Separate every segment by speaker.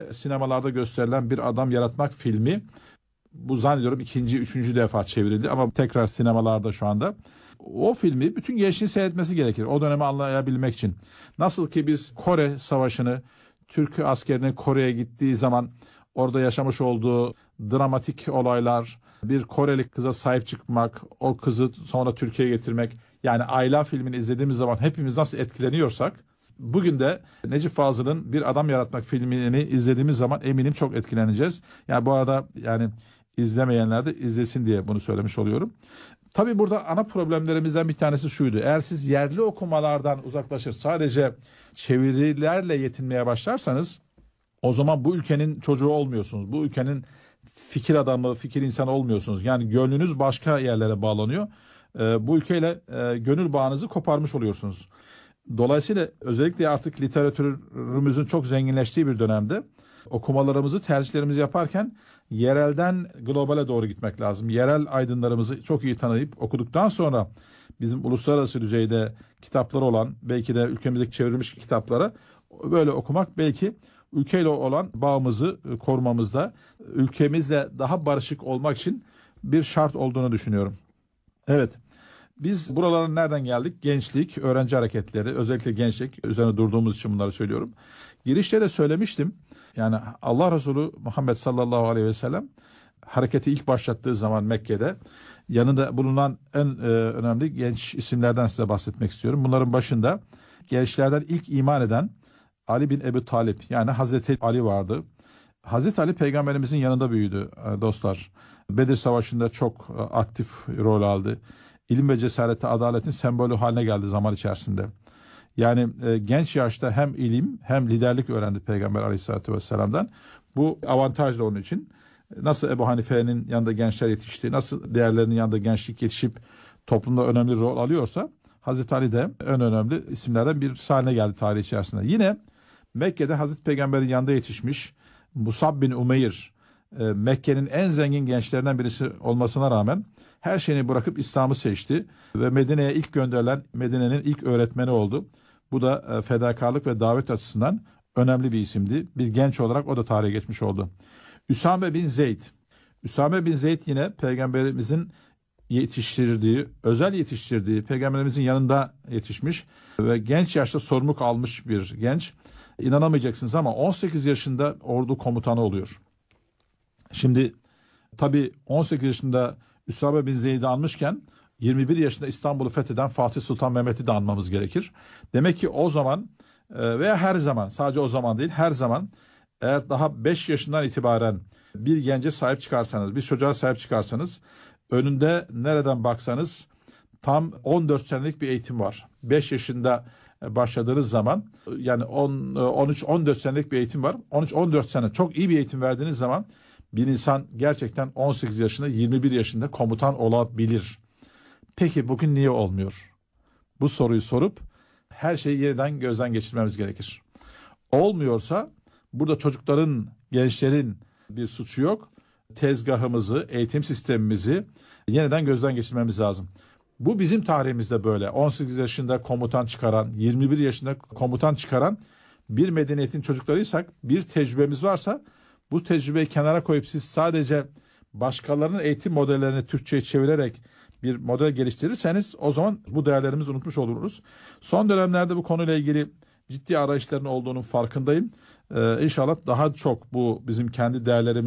Speaker 1: Sinemalarda gösterilen Bir Adam Yaratmak filmi, bu zannediyorum ikinci, üçüncü defa çevrildi ama tekrar sinemalarda şu anda. O filmi bütün gençliğin seyretmesi gerekir. O dönemi anlayabilmek için. Nasıl ki biz Kore Savaşı'nı, Türk askerinin Kore'ye gittiği zaman orada yaşamış olduğu dramatik olaylar, bir Koreli kıza sahip çıkmak, o kızı sonra Türkiye'ye getirmek. Yani Ayla filmini izlediğimiz zaman hepimiz nasıl etkileniyorsak, bugün de Necip Fazıl'ın Bir Adam Yaratmak filmini izlediğimiz zaman eminim çok etkileneceğiz. Yani bu arada yani izlemeyenler de izlesin diye bunu söylemiş oluyorum. Tabii burada ana problemlerimizden bir tanesi şuydu. Eğer siz yerli okumalardan uzaklaşır, sadece çevirilerle yetinmeye başlarsanız, o zaman bu ülkenin çocuğu olmuyorsunuz. Bu ülkenin fikir adamı, fikir insanı olmuyorsunuz. Yani gönlünüz başka yerlere bağlanıyor. Bu ülkeyle gönül bağınızı koparmış oluyorsunuz. Dolayısıyla özellikle artık literatürümüzün çok zenginleştiği bir dönemde okumalarımızı, tercihlerimizi yaparken yerelden globale doğru gitmek lazım. Yerel aydınlarımızı çok iyi tanıyıp okuduktan sonra bizim uluslararası düzeyde kitapları olan, belki de ülkemizdeki çevrilmiş kitaplara böyle okumak belki ülkeyle olan bağımızı korumamızda, ülkemizle daha barışık olmak için bir şart olduğunu düşünüyorum. Evet. Biz buralara nereden geldik? Gençlik, öğrenci hareketleri, özellikle gençlik üzerine durduğumuz için bunları söylüyorum. Girişte de söylemiştim. Yani Allah Resulü Muhammed sallallahu aleyhi ve sellem hareketi ilk başlattığı zaman Mekke'de yanında bulunan en önemli genç isimlerden size bahsetmek istiyorum. Bunların başında gençlerden ilk iman eden Ali bin Ebu Talip, yani Hazreti Ali vardı. Hazreti Ali peygamberimizin yanında büyüdü dostlar. Bedir Savaşı'nda çok aktif rol aldı. İlim ve cesareti, adaletin sembolü haline geldi zaman içerisinde. Yani genç yaşta hem ilim hem liderlik öğrendi Peygamber Aleyhisselatü Vesselam'dan. Bu avantajlı onun için. Nasıl Ebu Hanife'nin yanında gençler yetişti, nasıl diğerlerinin yanında gençlik yetişip toplumda önemli rol alıyorsa, Hazreti Ali de en önemli isimlerden bir haline geldi tarih içerisinde. Yine Mekke'de Hazreti Peygamber'in yanında yetişmiş Musab bin Umeyr, Mekke'nin en zengin gençlerinden birisi olmasına rağmen her şeyini bırakıp İslam'ı seçti ve Medine'ye ilk gönderilen, Medine'nin ilk öğretmeni oldu. Bu da fedakarlık ve davet açısından önemli bir isimdi. Bir genç olarak o da tarihe geçmiş oldu. Üsame bin Zeyd. Üsame bin Zeyd yine Peygamberimizin yetiştirdiği, özel yetiştirdiği, Peygamberimizin yanında yetişmiş ve genç yaşta sorumluluk almış bir genç. İnanamayacaksınız ama 18 yaşında ordu komutanı oluyor. Şimdi tabii 18 yaşında Üsame bin Zeyd'i almışken 21 yaşında İstanbul'u fetheden Fatih Sultan Mehmet'i de anmamız gerekir. Demek ki o zaman veya her zaman, sadece o zaman değil, her zaman, eğer daha 5 yaşından itibaren bir gence sahip çıkarsanız, bir çocuğa sahip çıkarsanız, önünde nereden baksanız tam 14 senelik bir eğitim var. 5 yaşında başladığınız zaman yani 13-14 senelik bir eğitim var. 13-14 sene çok iyi bir eğitim verdiğiniz zaman bir insan gerçekten 18 yaşında, 21 yaşında komutan olabilir. Peki bugün niye olmuyor? Bu soruyu sorup her şeyi yeniden gözden geçirmemiz gerekir. Olmuyorsa burada çocukların, gençlerin bir suçu yok. Tezgahımızı, eğitim sistemimizi yeniden gözden geçirmemiz lazım. Bu bizim tarihimizde böyle. 18 yaşında komutan çıkaran, 21 yaşında komutan çıkaran bir medeniyetin çocuklarıysak, bir tecrübemiz varsa, bu tecrübeyi kenara koyup siz sadece başkalarının eğitim modellerini Türkçe'ye çevirerek bir model geliştirirseniz, o zaman bu değerlerimizi unutmuş oluruz. Son dönemlerde bu konuyla ilgili ciddi arayışların olduğunun farkındayım. İnşallah daha çok bu bizim kendi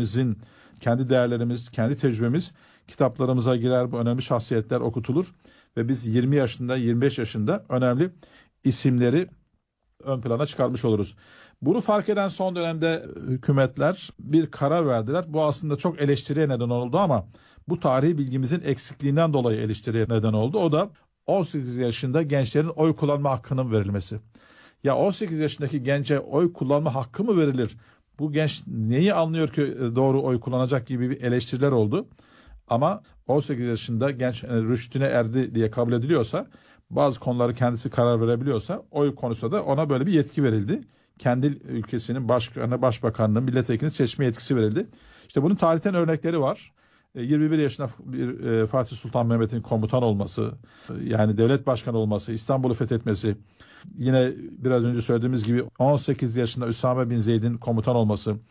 Speaker 1: değerlerimiz, kendi tecrübemiz kitaplarımıza girer, bu önemli şahsiyetler okutulur ve biz 20 yaşında, 25 yaşında önemli isimleri ön plana çıkarmış oluruz. Bunu fark eden son dönemde hükümetler bir karar verdiler. Bu aslında çok eleştiriye neden oldu ama bu tarihi bilgimizin eksikliğinden dolayı eleştiriye neden oldu. O da 18 yaşında gençlerin oy kullanma hakkının verilmesi. Ya 18 yaşındaki gence oy kullanma hakkı mı verilir? Bu genç neyi anlıyor ki doğru oy kullanacak gibi bir eleştiriler oldu. Ama 18 yaşında genç rüştüne erdi diye kabul ediliyorsa, bazı konuları kendisi karar verebiliyorsa, oy konusunda da ona böyle bir yetki verildi. Kendi ülkesinin başkanı, başbakanını, milletvekilini seçme yetkisi verildi. İşte bunun tarihten örnekleri var. 21 yaşında bir Fatih Sultan Mehmet'in komutan olması, yani devlet başkanı olması, İstanbul'u fethetmesi, yine biraz önce söylediğimiz gibi 18 yaşında Üsame bin Zeyd'in komutan olması,